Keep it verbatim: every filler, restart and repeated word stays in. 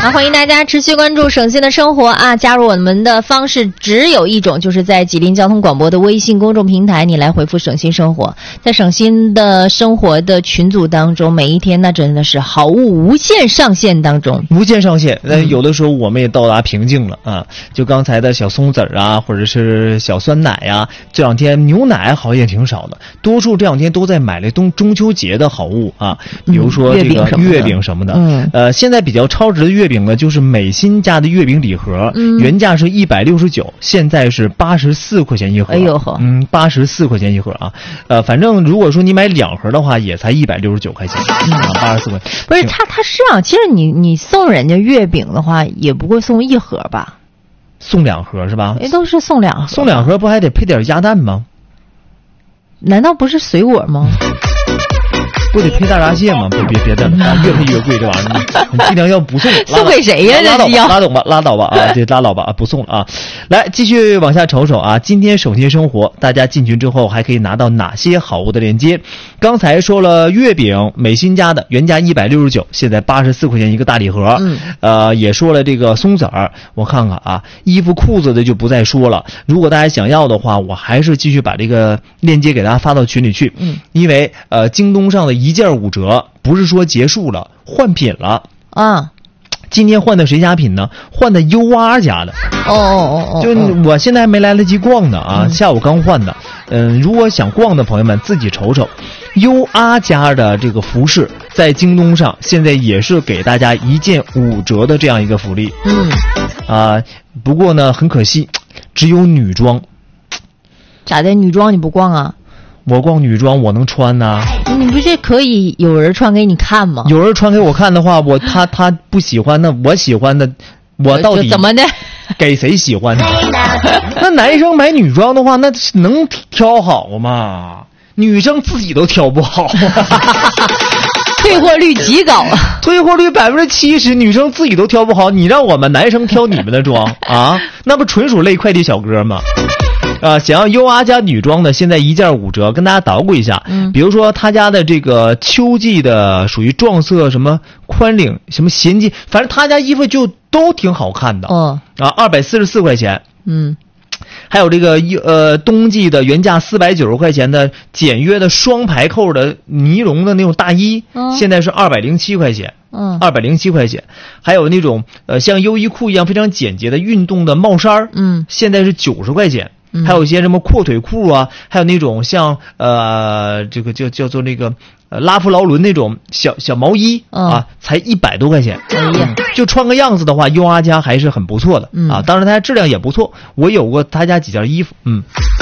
好，欢迎大家持续关注省心的生活啊！加入我们的方式只有一种，就是在吉林交通广播的微信公众平台，你来回复省心生活。在省心的生活的群组当中，每一天那真的是好物无限上线当中， 无限上线。那有的时候我们也到达瓶颈了啊！就刚才的小松子儿啊，或者是小酸奶啊，这两天牛奶好像也挺少的，多数这两天都在买了中中秋节的好物啊，比如说这个月饼什么的。 嗯， 呃，现在比较超值的月饼呢，就是美心家的月饼礼盒，嗯、原价是一百六十九，现在是八十四块钱一盒。 哎呦呵， 嗯，八十四块钱一盒啊。呃，反正如果说你买两盒的话，也才一百六十九块钱。嗯，八十四块。 不是，他他是啊，其实你你送人家月饼的话，也不会送一盒吧？ 送两盒是吧？ 哎，都是送两盒。 送两盒不还得配点鸭蛋吗？ 难道不是水果吗？ 不得配大闸蟹吗？别别别的，啊、越配越贵，这玩意儿你尽量要不送。 送给谁呀？ 拉倒吧， 拉倒吧，拉倒吧啊！这拉倒吧啊，不送了啊！来，继续往下瞅瞅啊！今天省心生活，大家进群之后还可以拿到哪些好物的链接？刚才说了月饼，美心家的原价一百六十九，现在八十四块钱一个大礼盒。嗯，呃，也说了这个松子儿，我看看啊，衣服裤子的就不再说了。如果大家想要的话，我还是继续把这个链接给大家发到群里去。嗯，因为呃，京东上的一件五折，不是说结束了，换品了啊。 今天换的谁家品呢？换的 U R 家的。 哦哦哦， 就我现在还没来得及逛呢啊，嗯、下午刚换的。嗯，如果想逛的朋友们自己瞅瞅 ，U R 家的这个服饰在京东上现在也是给大家一件五折的这样一个福利。嗯，啊，不过呢很可惜，只有女装。 咋的？女装你不逛啊？ 我逛女装我能穿呐、啊？ 你不是可以有人穿给你看吗？ 有人穿给我看的话，我他他不喜欢，那我喜欢的，我到底怎么的？ 给谁喜欢呢？那男生买女装的话，那能挑好吗？女生自己都挑不好。 退货率极高， 退货率百分之七十，女生自己都挑不好，你让我们男生挑你们的装啊？那不纯属累快递小哥吗？啊，想要 U R 家女装的，现在一件五折，跟大家捣鼓一下。嗯，比如说他家的这个秋季的，属于撞色什么宽领什么衔接，反正他家衣服就都挺好看的。哦，啊，二百四十四块钱。嗯。还有这个呃冬季的原价四百九十块钱的简约的双排扣的呢绒的那种大衣，嗯、现在是二百零七块钱，嗯，二百零七块钱。还有那种呃像优衣库一样非常简洁的运动的帽衫，嗯，现在是九十块钱。还有一些什么阔腿裤啊，还有那种像呃这个叫叫做那个呃拉夫劳伦那种小小毛衣、嗯、啊，才一百多块钱。哎呀，就穿个样子的话 ，U R 家还是很不错的、嗯、啊。当然它质量也不错，我有过他家几件衣服，嗯。